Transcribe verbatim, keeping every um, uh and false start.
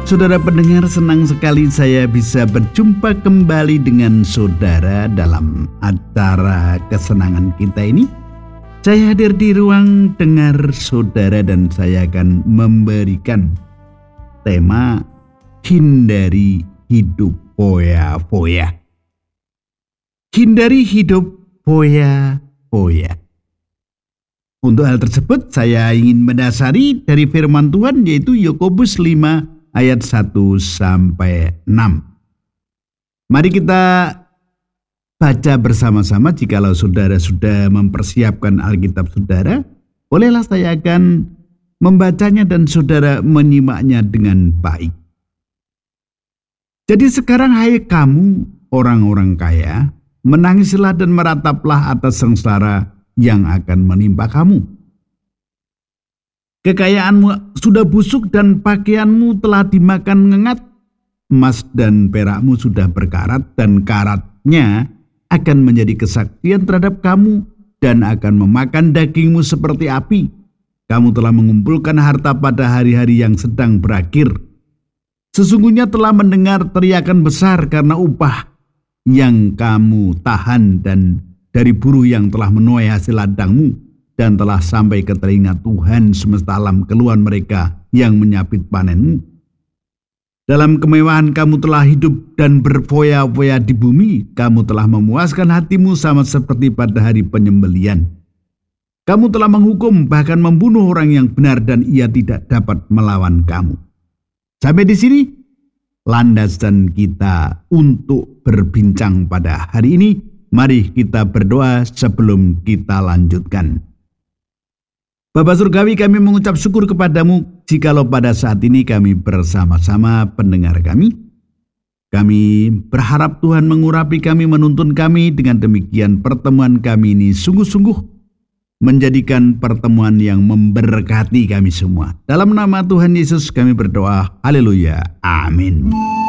Saudara pendengar, senang sekali saya bisa berjumpa kembali dengan saudara dalam acara kesenangan kita ini. Saya hadir di ruang dengar saudara dan saya akan memberikan tema hindari hidup foya-foya. Hindari hidup foya-foya. Untuk hal tersebut saya ingin mendasari dari firman Tuhan, yaitu Yakobus lima ayat satu sampai enam. Mari kita baca bersama-sama. Jikalau saudara sudah mempersiapkan Alkitab saudara, bolehlah saya akan membacanya dan saudara menyimaknya dengan baik. Jadi sekarang hai kamu orang-orang kaya, menangislah dan merataplah atas sengsara yang akan menimpa kamu. Kekayaanmu sudah busuk dan pakaianmu telah dimakan ngengat. Emas dan perakmu sudah berkarat dan karatnya akan menjadi kesaksian terhadap kamu dan akan memakan dagingmu seperti api. Kamu telah mengumpulkan harta pada hari-hari yang sedang berakhir. Sesungguhnya telah mendengar teriakan besar karena upah yang kamu tahan dan dari buruh yang telah menuai hasil ladangmu. Dan telah sampai ke telinga Tuhan semesta alam keluhan mereka yang menyabit panenmu. Dalam kemewahan kamu telah hidup dan berfoya-foya di bumi. Kamu telah memuaskan hatimu sama seperti pada hari penyembelian. Kamu telah menghukum bahkan membunuh orang yang benar dan ia tidak dapat melawan kamu. Sampai di sini landasan kita untuk berbincang pada hari ini. Mari kita berdoa sebelum kita lanjutkan. Bapa Surgawi, kami mengucap syukur kepadamu jikalau pada saat ini kami bersama-sama pendengar kami. Kami berharap Tuhan mengurapi kami, menuntun kami. Dengan demikian pertemuan kami ini sungguh-sungguh menjadikan pertemuan yang memberkati kami semua. Dalam nama Tuhan Yesus kami berdoa. Haleluya. Amin.